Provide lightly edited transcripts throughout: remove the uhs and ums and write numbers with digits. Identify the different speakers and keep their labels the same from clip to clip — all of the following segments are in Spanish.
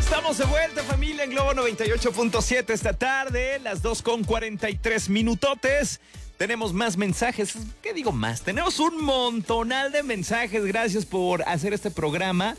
Speaker 1: Estamos de vuelta, familia, en Globo 98.7 esta tarde, las 2:43 minutotes. Tenemos más mensajes. ¿Qué digo más? Tenemos un montonal de mensajes. Gracias por hacer este programa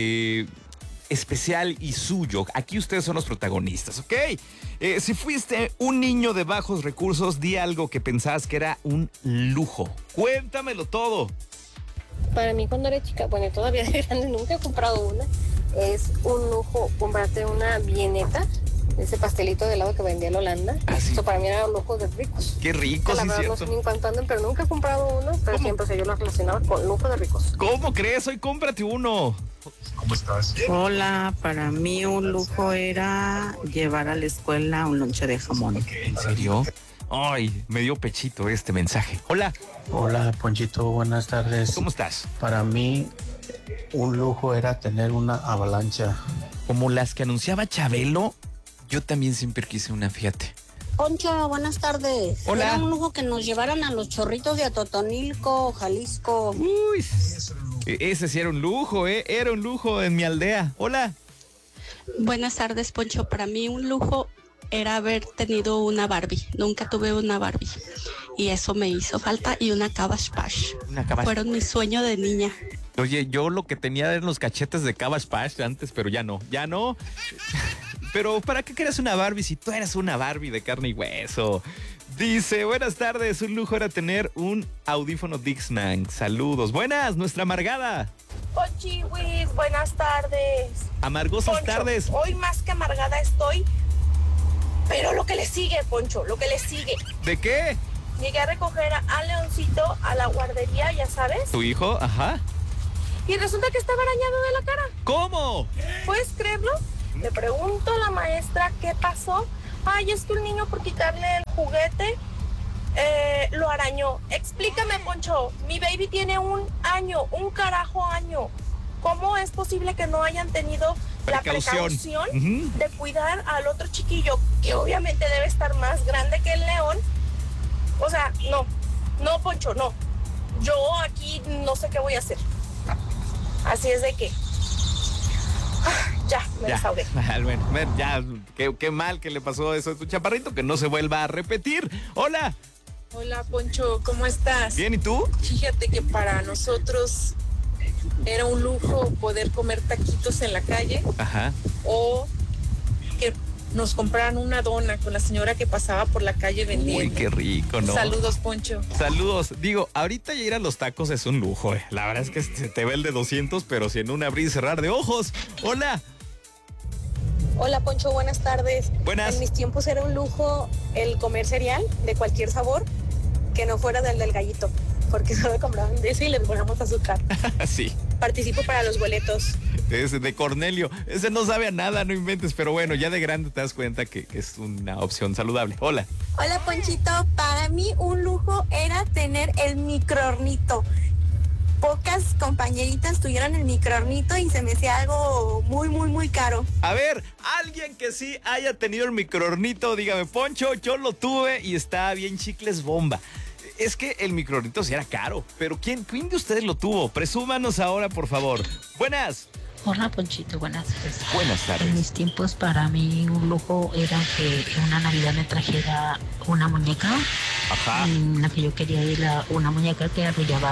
Speaker 1: especial y suyo. Aquí ustedes son los protagonistas, ¿ok? Si fuiste un niño de bajos recursos, di algo que pensabas que era un lujo. Cuéntamelo todo.
Speaker 2: Para mí cuando era chica, bueno, todavía de grande, nunca he comprado una. Es un lujo comprarte una vieneta, ese pastelito de helado que vendía la Holanda.
Speaker 1: ¿Ah, sí?
Speaker 2: Eso para mí era un lujo de ricos.
Speaker 1: Qué rico,
Speaker 2: La
Speaker 1: sí,
Speaker 2: verdad, no
Speaker 1: cierto.
Speaker 2: sé ni en cuánto andan, pero nunca he comprado uno, pero
Speaker 1: ¿Cómo?
Speaker 2: siempre yo lo relacionaba con lujo de ricos.
Speaker 1: ¿Cómo crees? Hoy cómprate uno.
Speaker 3: ¿Cómo estás?
Speaker 4: Hola, para mí un lujo era llevar a la escuela un lonche de jamón.
Speaker 1: ¿En serio? Ay, me dio pechito este mensaje. Hola,
Speaker 5: Hola, Ponchito, buenas tardes.
Speaker 1: ¿cómo estás?
Speaker 5: Para mí, un lujo era tener una avalancha.
Speaker 1: Como las que anunciaba Chabelo, yo también siempre quise una, fíjate.
Speaker 6: Poncho, buenas tardes.
Speaker 1: Hola.
Speaker 6: Era un lujo que nos llevaran a los chorritos de Atotonilco, Jalisco.
Speaker 1: Uy, ese sí era un lujo, era un lujo en mi aldea. Hola.
Speaker 7: Buenas tardes, Poncho. Para mí un lujo era haber tenido una Barbie. Nunca tuve una Barbie. Y eso me hizo falta. Y una Cabbage Patch.
Speaker 1: Una Cabbage.
Speaker 7: Fueron mi sueño de niña.
Speaker 1: Oye, yo lo que tenía eran los cachetes de Cabbage Patch antes, pero ya no. Pero ¿para qué querías una Barbie si tú eras una Barbie de carne y hueso? Dice, buenas tardes, un lujo era tener un audífono Dixman. Saludos. Buenas, nuestra amargada.
Speaker 8: Ponchiwis, buenas tardes.
Speaker 1: Amargosas
Speaker 8: Poncho,
Speaker 1: tardes.
Speaker 8: hoy más que amargada estoy, pero lo que le sigue, Poncho, lo que le sigue.
Speaker 1: ¿De qué?
Speaker 8: Llegué a recoger a Leoncito a la guardería, ya sabes,
Speaker 1: ¿Tu hijo? Ajá.
Speaker 8: y resulta que estaba arañado de la cara.
Speaker 1: ¿Cómo?
Speaker 8: ¿Puedes creerlo? Le pregunto a la maestra qué pasó. Ay, es que un niño por quitarle el juguete lo arañó. Explícame, Poncho, mi baby tiene un carajo año. ¿Cómo es posible que no hayan tenido la precaución de cuidar al otro chiquillo, que obviamente debe estar más grande que el león? O sea, no, Poncho, no. Yo aquí no sé qué voy a hacer. Así es de que... Ya, me desahogué.
Speaker 1: Bueno, ya, qué mal que le pasó eso a tu chaparrito, que no se vuelva a repetir. Hola.
Speaker 9: Hola, Poncho, ¿cómo estás?
Speaker 1: Bien, ¿y tú?
Speaker 9: Fíjate que para nosotros era un lujo poder comer taquitos en la calle.
Speaker 1: Ajá.
Speaker 9: O que nos compraran una dona con la señora que pasaba por la calle vendiendo.
Speaker 1: Uy, qué rico, ¿no?
Speaker 9: Saludos, Poncho.
Speaker 1: Saludos. Digo, ahorita ya ir a los tacos es un lujo, La verdad es que se te ve el de 200, pero si en un abrir y cerrar de ojos. Hola.
Speaker 2: Hola, Poncho, buenas tardes.
Speaker 1: Buenas.
Speaker 2: En mis tiempos era un lujo el comer cereal de cualquier sabor que no fuera del gallito, porque solo compraban de ese y le poníamos azúcar.
Speaker 1: Sí.
Speaker 2: Participo para los boletos.
Speaker 1: Ese de Cornelio. Ese no sabe a nada, no inventes, pero bueno, ya de grande te das cuenta que es una opción saludable. Hola.
Speaker 6: Hola, Ponchito. Para mí un lujo era tener el microornito. Pocas compañeritas tuvieron el microornito y se me hacía algo muy, muy, muy caro.
Speaker 1: A ver, alguien que sí haya tenido el microornito, dígame, Poncho, yo lo tuve y estaba bien chicles bomba. Es que el microornito sí era caro, pero ¿quién de ustedes lo tuvo? Presúmanos ahora, por favor. Buenas.
Speaker 10: Hola, Ponchito, buenas tardes.
Speaker 1: Buenas tardes.
Speaker 10: En mis tiempos, para mí, un lujo era que una Navidad me trajera una muñeca.
Speaker 1: Ajá.
Speaker 10: En la que yo quería ir a una muñeca que arrollaba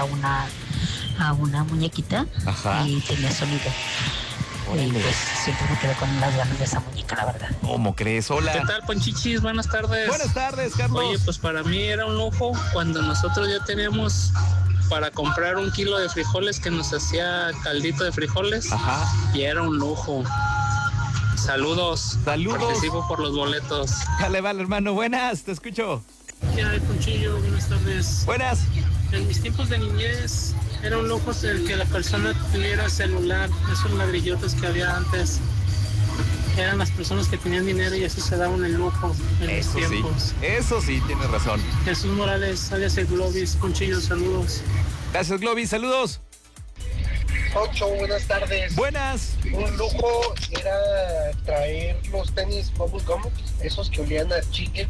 Speaker 10: a una muñequita.
Speaker 1: Ajá.
Speaker 10: Y tenía sonido. Y pues siempre me quedé con las ganas de esa muñeca, la verdad.
Speaker 1: ¿Cómo crees? Hola.
Speaker 11: ¿Qué tal, Ponchichis? Buenas tardes.
Speaker 1: Buenas tardes, Carlos.
Speaker 11: Oye, pues para mí era un lujo cuando nosotros ya teníamos para comprar 1 kilo de frijoles que nos hacía caldito de frijoles.
Speaker 1: Ajá.
Speaker 11: Y era un lujo. Saludos.
Speaker 1: Saludos.
Speaker 11: Participo por los boletos.
Speaker 1: Vale, hermano. Buenas, te escucho.
Speaker 12: ¿Qué hay, Ponchillo? Buenas tardes.
Speaker 1: Buenas.
Speaker 12: En mis tiempos de niñez era un lujo el que la persona tuviera celular, esos ladrillotes que había antes. Eran las personas que tenían dinero y eso se daban el lujo en mis tiempos.
Speaker 1: Eso sí, tienes razón.
Speaker 12: Jesús Morales, alias el Globis. Ponchillo, saludos.
Speaker 1: Gracias, Globis, saludos.
Speaker 13: Poncho, buenas tardes.
Speaker 1: Buenas.
Speaker 13: Un lujo era traer los tenis Bubble Gum, esos que olían a chicle.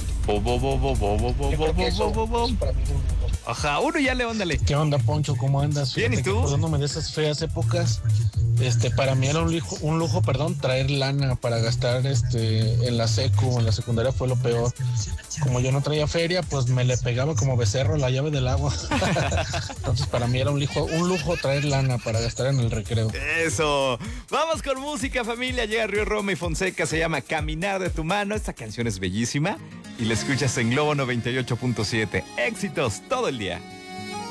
Speaker 1: Ajá, uno ya le óndale.
Speaker 5: ¿Qué onda, Poncho? ¿Cómo andas?
Speaker 1: Bien, ¿y tú?
Speaker 5: Acordándome de esas feas épocas, Para mí era un lujo, traer lana para gastar en la secu, en la secundaria fue lo peor. Como yo no traía feria, pues me le pegaba como becerro la llave del agua. Entonces para mí era un lujo traer lana para gastar en el recreo.
Speaker 1: Eso. Vamos con música, familia. Llega Río Roma y Fonseca, se llama Caminar de tu mano. Esta canción es bellísima y la escuchas en Globo 98.7. Éxitos todo el día.